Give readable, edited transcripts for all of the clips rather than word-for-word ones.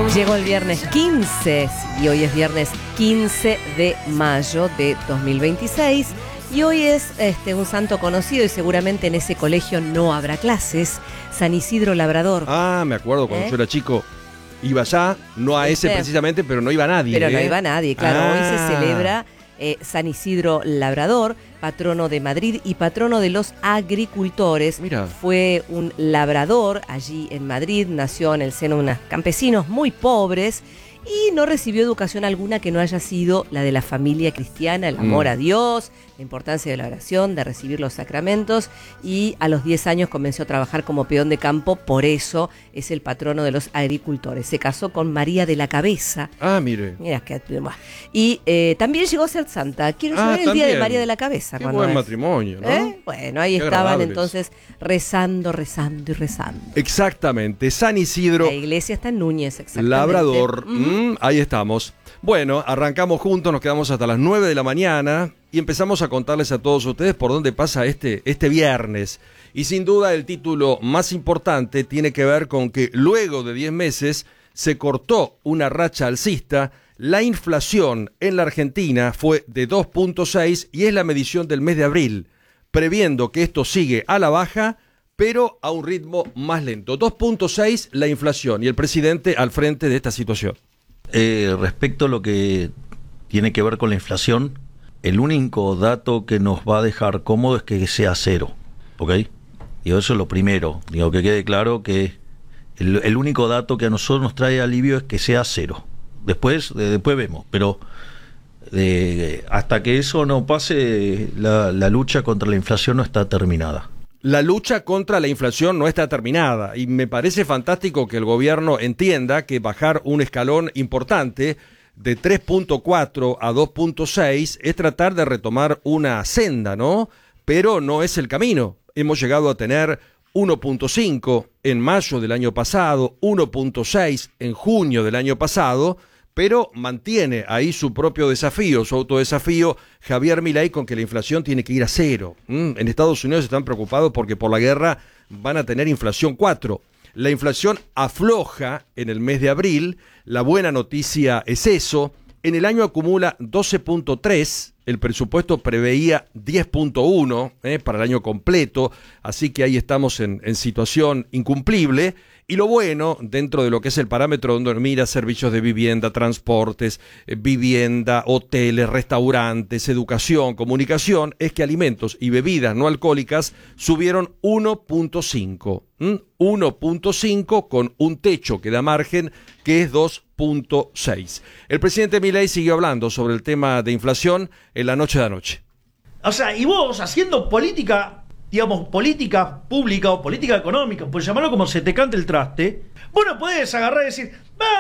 Llegó el viernes 15 y hoy es viernes 15 de mayo de 2026 y hoy es un santo conocido y seguramente en ese colegio no habrá clases, San Isidro Labrador. Ah, me acuerdo cuando yo era chico, iba allá, no a ese precisamente, pero no iba nadie. Pero no iba nadie, claro, hoy se celebra San Isidro Labrador, patrono de Madrid y patrono de los agricultores. Mira. Fue un labrador allí en Madrid, nació en el seno de unos campesinos muy pobres y no recibió educación alguna que no haya sido la de la familia cristiana, el amor a Dios, la importancia de la oración, de recibir los sacramentos, y a los 10 años comenzó a trabajar como peón de campo, por eso es el patrono de los agricultores. Se casó con María de la Cabeza. Ah, mire. Mira, y también llegó a ser santa. Quiero saber el día de María de la Cabeza. Qué buen matrimonio, ¿no? Bueno, ahí Qué estaban agradables. entonces rezando y rezando. Exactamente, San Isidro La iglesia está en Núñez, exactamente. Labrador. Ahí estamos. Bueno, arrancamos juntos, nos quedamos hasta las 9 de la mañana y empezamos a contarles a todos ustedes por dónde pasa este viernes. Y sin duda el título más importante tiene que ver con que luego de 10 meses se cortó una racha alcista. La inflación en la Argentina fue de 2.6 y es la medición del mes de abril, previendo que esto sigue a la baja, pero a un ritmo más lento. 2.6 la inflación y el presidente al frente de esta situación. Respecto a lo que tiene que ver con la inflación, el único dato que nos va a dejar cómodo es que sea cero, ¿ok? Digo, eso es lo primero. Digo, que quede claro que el único dato que a nosotros nos trae alivio es que sea cero. Después vemos, pero hasta que eso no pase, la lucha contra la inflación no está terminada. La lucha contra la inflación no está terminada y me parece fantástico que el gobierno entienda que bajar un escalón importante de 3.4 a 2.6 es tratar de retomar una senda, ¿no? Pero no es el camino. Hemos llegado a tener 1.5 en mayo del año pasado, 1.6 en junio del año pasado, pero mantiene ahí su propio desafío, su autodesafío, Javier Milei, con que la inflación tiene que ir a cero. En Estados Unidos están preocupados porque por la guerra van a tener inflación 4. La inflación afloja en el mes de abril, la buena noticia es eso. En el año acumula 12.3, el presupuesto preveía 10.1 para el año completo, así que ahí estamos en situación incumplible. Y lo bueno, dentro de lo que es el parámetro donde mira servicios de vivienda, transportes, vivienda, hoteles, restaurantes, educación, comunicación, es que alimentos y bebidas no alcohólicas subieron 1.5. 1.5 con un techo que da margen que es 2.6. El presidente Milei siguió hablando sobre el tema de inflación en la noche de anoche. O sea, y vos haciendo política, digamos, política pública o política económica, pues llamarlo como se te cante el traste, vos no podés agarrar y decir,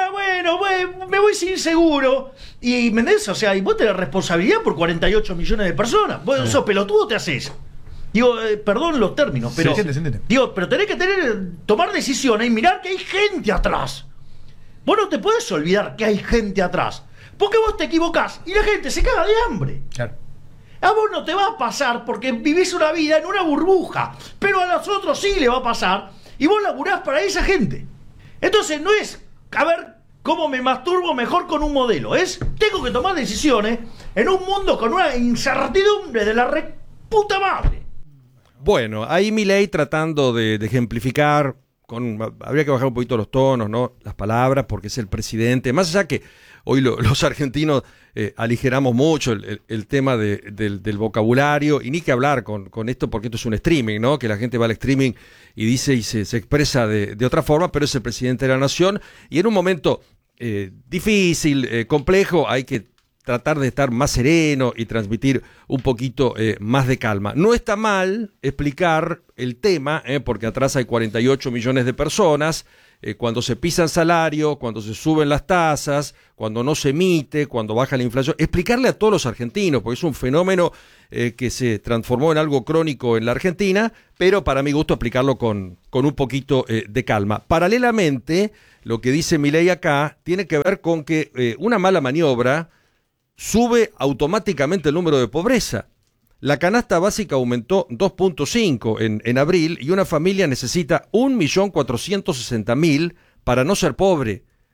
me voy sin seguro, y ¿me entendés? O sea, y vos tenés responsabilidad por 48 millones de personas, vos sos pelotudo, te haces. Digo, perdón los términos, pero se entiende. Digo, pero tenés que tomar decisiones y mirar que hay gente atrás. Vos no te podés olvidar que hay gente atrás, porque vos te equivocás y la gente se caga de hambre. Claro. A vos no te va a pasar porque vivís una vida en una burbuja, pero a los otros sí le va a pasar y vos laburás para esa gente. Entonces no es, a ver, cómo me masturbo mejor con un modelo, es, tengo que tomar decisiones en un mundo con una incertidumbre de la puta madre. Bueno, ahí Milei tratando de ejemplificar, habría que bajar un poquito los tonos, ¿no? Las palabras, porque es el presidente, más allá que hoy los argentinos aligeramos mucho el tema del vocabulario, y ni que hablar con esto, porque esto es un streaming, ¿no? Que la gente va al streaming y dice y se expresa de otra forma, pero es el presidente de la nación, y en un momento difícil, complejo, hay que tratar de estar más sereno y transmitir un poquito más de calma. No está mal explicar el tema, porque atrás hay 48 millones de personas, cuando se pisan salario, cuando se suben las tasas, cuando no se emite, cuando baja la inflación, explicarle a todos los argentinos, porque es un fenómeno que se transformó en algo crónico en la Argentina, pero para mi gusto explicarlo con un poquito de calma. Paralelamente, lo que dice Milei acá tiene que ver con que una mala maniobra sube automáticamente el número de pobreza. La canasta básica aumentó 2.5 en abril y una familia necesita 1.460.000 para no ser pobre.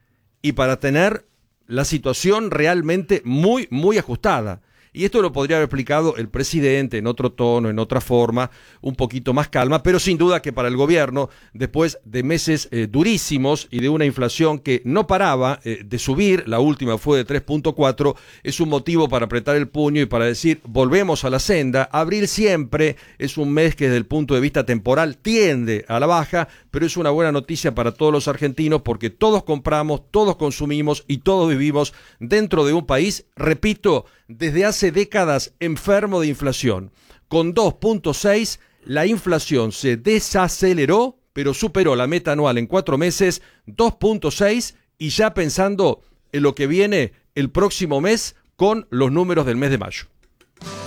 y para tener la situación realmente muy, muy ajustada. Y esto lo podría haber explicado el presidente en otro tono, en otra forma, un poquito más calma, pero sin duda que para el gobierno, después de meses durísimos y de una inflación que no paraba de subir, la última fue de 3.4, es un motivo para apretar el puño y para decir, volvemos a la senda. Abril siempre es un mes que desde el punto de vista temporal tiende a la baja, pero es una buena noticia para todos los argentinos porque todos compramos, todos consumimos y todos vivimos dentro de un país, repito, desde hace décadas enfermo de inflación. Con 2.6, la inflación se desaceleró, pero superó la meta anual en 4 meses, 2.6, y ya pensando en lo que viene el próximo mes con los números del mes de mayo.